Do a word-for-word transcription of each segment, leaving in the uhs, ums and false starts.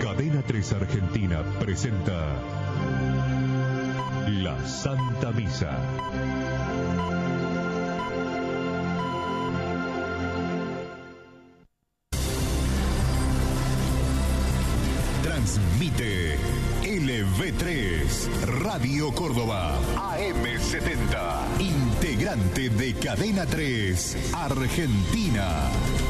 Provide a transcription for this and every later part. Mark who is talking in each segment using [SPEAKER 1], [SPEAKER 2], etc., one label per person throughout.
[SPEAKER 1] Cadena tres Argentina presenta La Santa Misa. Transmite L V tres, Radio Córdoba, A M setenta, integrante de Cadena tres Argentina.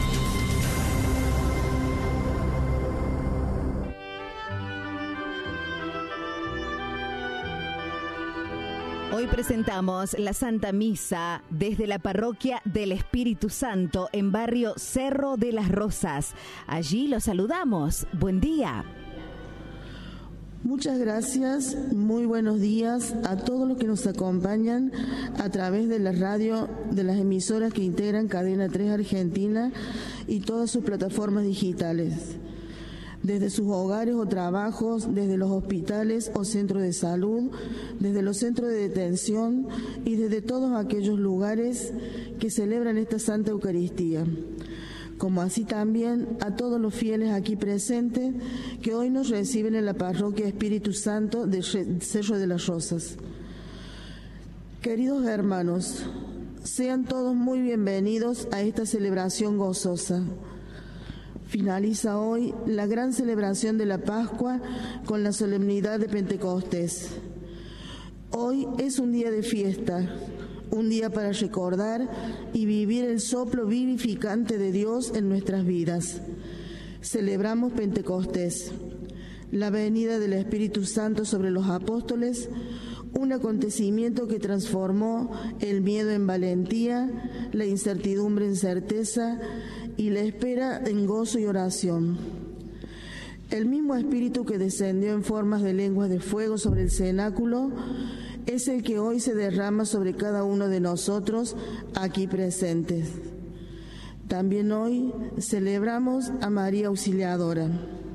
[SPEAKER 2] Hoy presentamos la Santa Misa desde la Parroquia del Espíritu Santo en barrio Cerro de las Rosas. Allí los saludamos. Buen día.
[SPEAKER 3] Muchas gracias, muy buenos días a todos los que nos acompañan a través de la radio, de las emisoras que integran Cadena tres Argentina y todas sus plataformas digitales. Desde sus hogares o trabajos, desde los hospitales o centros de salud, desde los centros de detención y desde todos aquellos lugares que celebran esta Santa Eucaristía. Como así también a todos los fieles aquí presentes que hoy nos reciben en la Parroquia Espíritu Santo de Cerro de las Rosas. Queridos hermanos, sean todos muy bienvenidos a esta celebración gozosa. Finaliza hoy la gran celebración de la Pascua con la solemnidad de Pentecostés. Hoy es un día de fiesta, un día para recordar y vivir el soplo vivificante de Dios en nuestras vidas. Celebramos Pentecostés, la venida del Espíritu Santo sobre los apóstoles, un acontecimiento que transformó el miedo en valentía, la incertidumbre en certeza y la espera en gozo y oración. El mismo Espíritu que descendió en formas de lenguas de fuego sobre el cenáculo es el que hoy se derrama sobre cada uno de nosotros aquí presentes. También hoy celebramos a María Auxiliadora.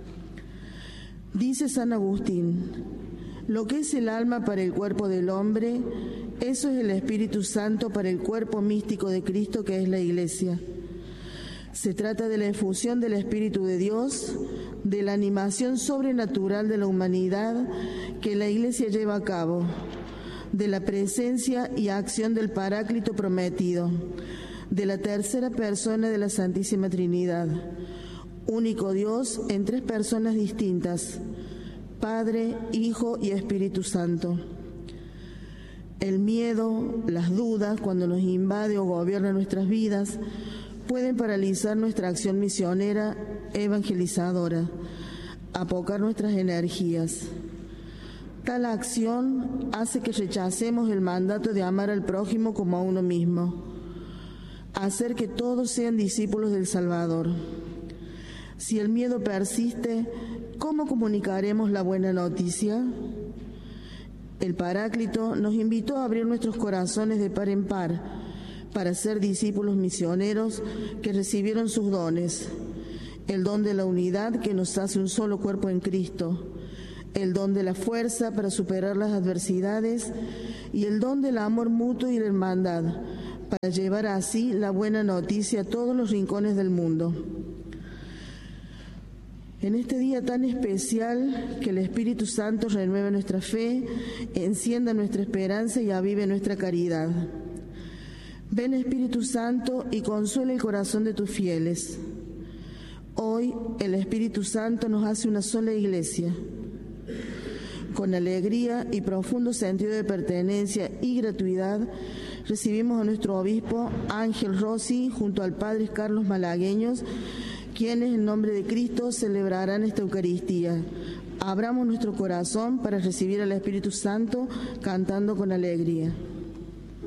[SPEAKER 3] Dice San Agustín: lo que es el alma para el cuerpo del hombre, eso es el Espíritu Santo para el cuerpo místico de Cristo, que es la Iglesia. Se trata de la efusión del Espíritu de Dios, de la animación sobrenatural de la humanidad que la Iglesia lleva a cabo, de la presencia y acción del Paráclito prometido, de la tercera persona de la Santísima Trinidad, único Dios en tres personas distintas, Padre, Hijo y Espíritu Santo. El miedo, las dudas, cuando nos invade o gobierna nuestras vidas, pueden paralizar nuestra acción misionera evangelizadora, apocar nuestras energías. Tal acción hace que rechacemos el mandato de amar al prójimo como a uno mismo, hacer que todos sean discípulos del Salvador. Si el miedo persiste, ¿cómo comunicaremos la buena noticia? El Paráclito nos invitó a abrir nuestros corazones de par en par para ser discípulos misioneros que recibieron sus dones, el don de la unidad que nos hace un solo cuerpo en Cristo, el don de la fuerza para superar las adversidades y el don del amor mutuo y la hermandad, para llevar así la buena noticia a todos los rincones del mundo. En este día tan especial, que el Espíritu Santo renueve nuestra fe, encienda nuestra esperanza y avive nuestra caridad. Ven, Espíritu Santo, y consuela el corazón de tus fieles. Hoy el Espíritu Santo nos hace una sola iglesia. Con alegría y profundo sentido de pertenencia y gratuidad, recibimos a nuestro obispo Ángel Rossi junto al padre Carlos Malagueños, quienes en nombre de Cristo celebrarán esta Eucaristía. Abramos nuestro corazón para recibir al Espíritu Santo cantando con alegría.